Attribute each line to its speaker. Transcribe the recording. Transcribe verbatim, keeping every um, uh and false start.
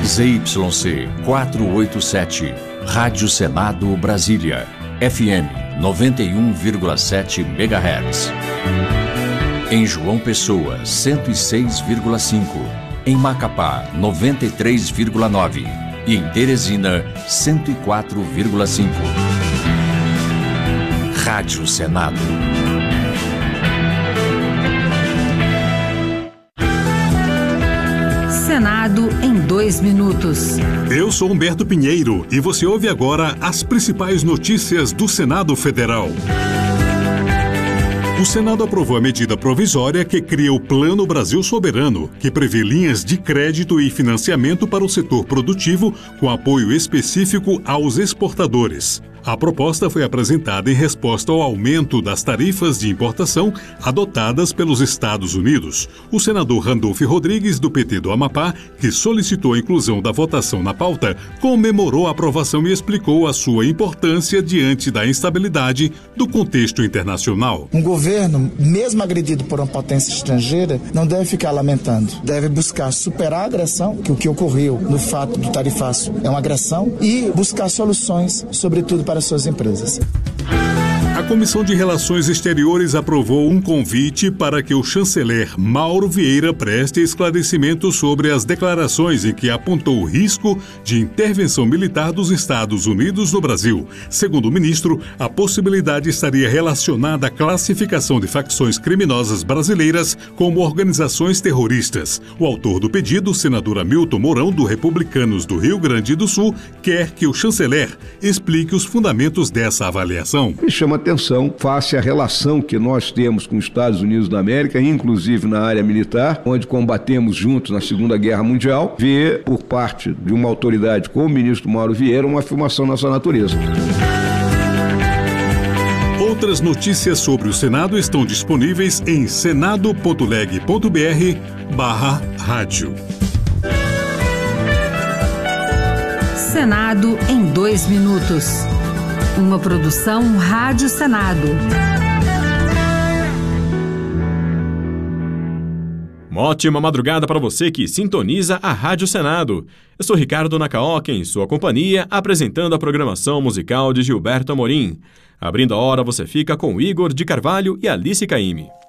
Speaker 1: Z Y C quatrocentos e oitenta e sete, Rádio Senado Brasília, F M noventa e um vírgula sete megahertz. Em João Pessoa, cento e seis vírgula cinco. Em Macapá, noventa e três vírgula nove. E em Teresina, cento e quatro vírgula cinco. Rádio Senado.
Speaker 2: Senado em dois minutos.
Speaker 3: Eu sou Humberto Pinheiro e você ouve agora as principais notícias do Senado Federal. O Senado aprovou a medida provisória que cria o Plano Brasil Soberano, que prevê linhas de crédito e financiamento para o setor produtivo com apoio específico aos exportadores. A proposta foi apresentada em resposta ao aumento das tarifas de importação adotadas pelos Estados Unidos. O senador Randolph Rodrigues, do P T do Amapá, que solicitou a inclusão da votação na pauta, comemorou a aprovação e explicou a sua importância diante da instabilidade do contexto internacional.
Speaker 4: Um governo, mesmo agredido por uma potência estrangeira, não deve ficar lamentando. Deve buscar superar a agressão, que o que ocorreu no fato do tarifaço é uma agressão, e buscar soluções, sobretudo para para suas empresas.
Speaker 3: A Comissão de Relações Exteriores aprovou um convite para que o chanceler Mauro Vieira preste esclarecimento sobre as declarações em que apontou o risco de intervenção militar dos Estados Unidos no Brasil. Segundo o ministro, a possibilidade estaria relacionada à classificação de facções criminosas brasileiras como organizações terroristas. O autor do pedido, o senador Hamilton Mourão, do Republicanos do Rio Grande do Sul, quer que o chanceler explique os fundamentos dessa avaliação.
Speaker 5: Me chama atenção face à relação que nós temos com os Estados Unidos da América, inclusive na área militar, onde combatemos juntos na Segunda Guerra Mundial, ver por parte de uma autoridade como o ministro Mauro Vieira uma afirmação nessa natureza.
Speaker 3: Outras notícias sobre o Senado estão disponíveis em senado ponto leg ponto br barra rádio.
Speaker 2: Senado em dois minutos. Uma produção Rádio Senado.
Speaker 6: Uma ótima madrugada para você que sintoniza a Rádio Senado. Eu sou Ricardo Nakaoka, em sua companhia, apresentando a programação musical de Gilberto Amorim. Abrindo a hora, você fica com Igor de Carvalho e Alice Caymmi.